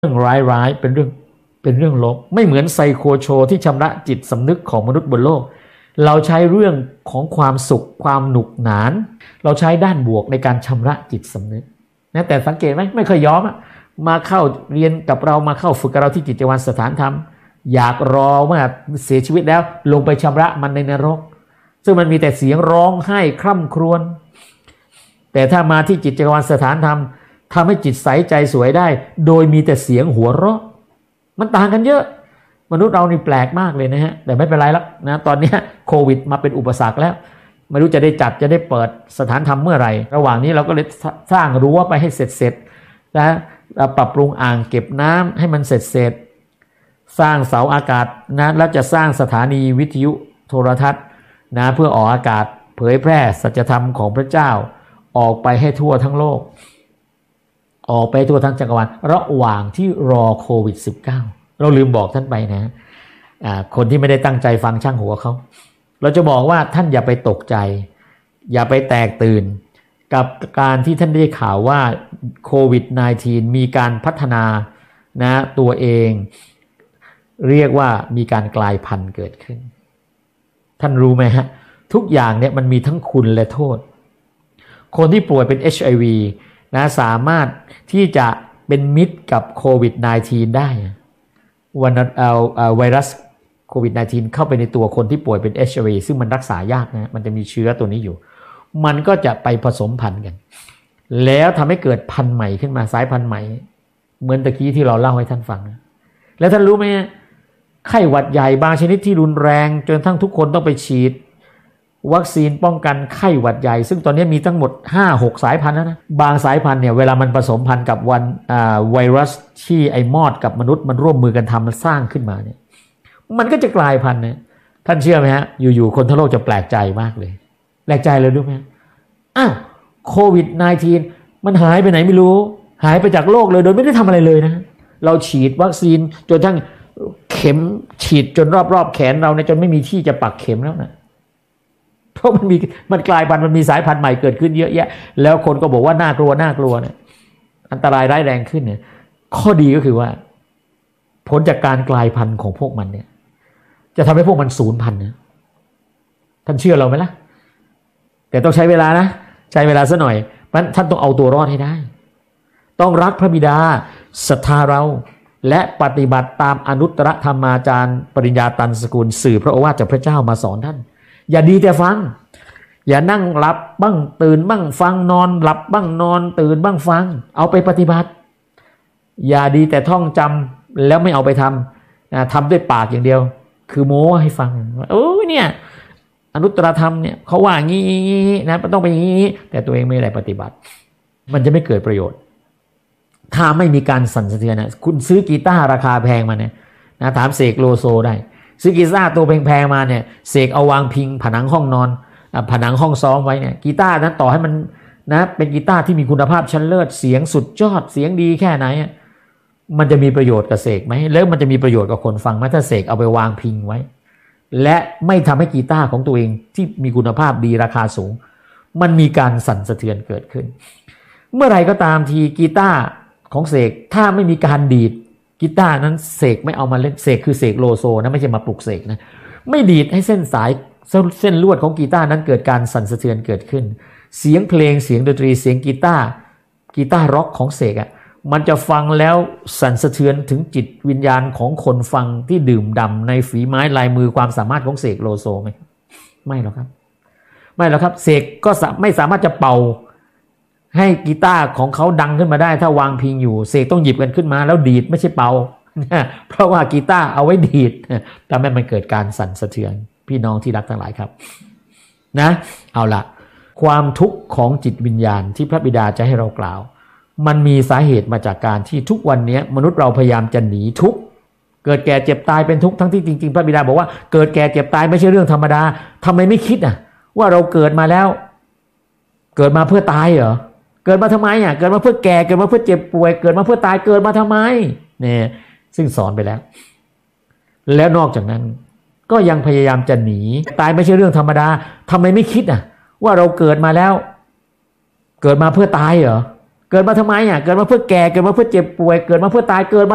รื่องร้ายๆเป็นเรื่องลบไม่เหมือนไซโคโชที่ชำระจิตสำนึกของมนุษย์บนโลกเราใช้เรื่องของความสุขความหนุกหนานเราใช้ด้านบวกในการชำระจิตสำนึกนะแต่สังเกตไหมไม่เคยยอมมาเข้าเรียนกับเรามาเข้าฝึกกับเราที่จิตวันสถานธรรมอยากรอว่าเสียชีวิตแล้วลงไปชำระมันในนรกซึ่งมันมีแต่เสียงร้องไห้คร่ำครวญแต่ถ้ามาที่จิตวันสถานธรรมทำให้จิตใสใจสวยได้โดยมีแต่เสียงหัวเราะมันต่างกันเยอะมนุษย์เรานี่แปลกมากเลยนะฮะแต่ไม่เป็นไรแล้วนะตอนนี้โควิดมาเป็นอุปสรรคแล้วไม่รู้จะได้จัดจะได้เปิดสถานธรรมเมื่อไหร่ระหว่างนี้เราก็เลยสร้างรั้วไปให้เสร็จนะปรับปรุงอ่างเก็บน้ำให้มันเสร็จสร้างเสาอากาศนะแล้วจะสร้างสถานีวิทยุโทรทัศน์นะเพื่อออกอากาศเผยแพร่สัจธรรมของพระเจ้าออกไปให้ทั่วทั้งโลกออกไปทั่วทั้งจักรวาลระหว่างที่รอโควิด -19 เราลืมบอกท่านไปนะคนที่ไม่ได้ตั้งใจฟังช่างหัวเขาเราจะบอกว่าท่านอย่าไปตกใจอย่าไปแตกตื่นกับการที่ท่านได้ข่าวว่าโควิด -19 มีการพัฒนานะตัวเองเรียกว่ามีการกลายพันธุ์เกิดขึ้นท่านรู้ไหมฮะทุกอย่างเนี่ยมันมีทั้งคุณและโทษคนที่ป่วยเป็น HIV นะสามารถที่จะเป็นมิตรกับโควิด -19 ได้วันไวรัสโควิด -19 เข้าไปในตัวคนที่ป่วยเป็น HIV ซึ่งมันรักษายากนะมันจะมีเชื้อตัวนี้อยู่มันก็จะไปผสมพันธุ์กันแล้วทำให้เกิดพันธุ์ใหม่ขึ้นมาสายพันธุ์ใหม่เหมือนตะกี้ที่เราเล่าให้ท่านฟังแล้วท่านรู้ไหมไข้หวัดใหญ่บางชนิดที่รุนแรงจนทั้งทุกคนต้องไปฉีดวัคซีนป้องกันไข้หวัดใหญ่ซึ่งตอนนี้มีทั้งหมด 5-6 สายพันธุ์แล้วนะบางสายพันธุ์เนี่ยเวลามันผสมพันธุ์กับไวรัสที่ไอ้มอดกับมนุษย์มันร่วมมือกันทำมันสร้างขึ้นมาเนี่ยมันก็จะกลายพันธุ์นะท่านเชื่อไหมฮะอยู่ๆคนทั้งโลกจะแปลกใจมากเลยแปลกใจเลยรู้ไหมอ้าวโควิด -19 มันหายไปไหนไม่รู้หายไปจากโลกเลยโดยไม่ได้ทำอะไรเลยนะเราฉีดวัคซีนจนทั้งเข็มฉีดจนรอบๆแขนเราเนี่ยจนไม่มีที่จะปักเข็มแล้วนะเพราะมันกลายพันธุ์มันมีสายพันธุ์ใหม่เกิดขึ้นเยอะแยะแล้วคนก็บอกว่าน่ากลัวเนี่ยอันตรายร้ายแรงขึ้นเนี่ยข้อดีก็คือว่าผลจากการกลายพันธุ์ของพวกมันเนี่ยจะทำให้พวกมันสูญพันธุ์นะท่านเชื่อเราไหมล่ะแต่ต้องใช้เวลานะใช้เวลาซะหน่อยมันท่านต้องเอาตัวรอดให้ได้ต้องรักพระบิดาศรัทธาเราและปฏิบัติตามอนุตตรธรรมาจารย์ปริญญาตันสกุลสื่อพระโอวาทจากพระเจ้ามาสอนท่านอย่าดีแต่ฟังอย่านั่งหลับบ้างตื่นบ้างฟังนอนหลับบ้างนอนตื่นบ้างฟังเอาไปปฏิบัติอย่าดีแต่ท่องจำแล้วไม่เอาไปทำทำด้วยปากอย่างเดียวคือโม้ให้ฟังเนี่ยอนุตตรธรรมเนี่ยเขาว่างี้นะมันต้องไปอย่างนี้แต่ตัวเองไม่ได้ปฏิบัติมันจะไม่เกิดประโยชน์ถ้าไม่มีการสั่นสะเทือนนะคุณซื้อกีตาร์ราคาแพงมาเนี่ยนะถามเสกโลโซได้ซื้อกีตาร์ตัวแพงๆมาเนี่ยเสกเอาวางพิงผนังห้องนอนผนังห้องซ้อมไว้เนี่ยกีตาร์นั้นต่อให้มันนะเป็นกีตาร์ที่มีคุณภาพชั้นเลิศเสียงสุดยอดเสียงดีแค่ไหนมันจะมีประโยชน์กับเสกไหมแล้วมันจะมีประโยชน์กับคนฟังไหมถ้าเสกเอาไปวางพิงไว้และไม่ทำให้กีตาร์ของตัวเองที่มีคุณภาพดีราคาสูงมันมีการสั่นสะเทือนเกิดขึ้นเมื่อไรก็ตามทีกีตาร์ของเสกถ้าไม่มีการดีดกีตาร์นั้นเสกไม่เอามาเล่นเสกคือเสกโลโซนะไม่ใช่มาปลุกเสกนะไม่ดีดให้เส้นสายเส้นลวดของกีตาร์นั้นเกิดการสั่นสะเทือนเกิดขึ้นเสียงเพลงเสียงดนตรีเสียงกีตาร์ร็อกของเสกมันจะฟังแล้วสั่นสะเทือนถึงจิตวิญญาณของคนฟังที่ดื่มด่ำในฝีไม้ลายมือความสามารถของเสกโลโซไหมไม่หรอกครับไม่หรอกครับเสกก็ไม่สามารถจะเป่าให้กีตาร์ของเขาดังขึ้นมาได้ถ้าวางพิงอยู่เสกต้องหยิบกันขึ้นมาแล้วดีดไม่ใช่เป่าเพราะว่ากีตาร์เอาไว้ดีดทำให้มันเกิดการสั่นสะเทือนพี่น้องที่รักทั้งหลายครับนะเอาละความทุกข์ของจิตวิญญาณที่พระบิดาจะให้เรากล่าวมันมีสาเหตุมาจากการที่ทุกวันนี้มนุษย์เราพยายามจะหนีทุกข์เกิดแก่เจ็บตายเป็นทุกข์ทั้งที่จริงๆพระบิดาบอกว่าเกิดแก่เจ็บตายไม่ใช่เรื่องธรรมดาทำไมไม่คิดว่าเราเกิดมาแล้วเกิดมาเพื่อตายเหรอเกิดมาทำไมเกิดมาเพื่อแก่เกิดมาเพื่อเจ็บป่วยเกิดมาเพื่อตายเกิดมาทำไมเนี่ยซึ่งสอนไปแล้วนอกจากนั้นก็ยังพยายามจะหนีตายไม่ใช่เรื่องธรรมดาทำไมไม่คิดว่าเราเกิดมาแล้วเกิดมาเพื่อตายเหรอเกิดมาทำไมเกิดมาเพื่อแก่เกิดมาเพื่อเจ็บป่วยเกิดมาเพื่อตายเกิดมา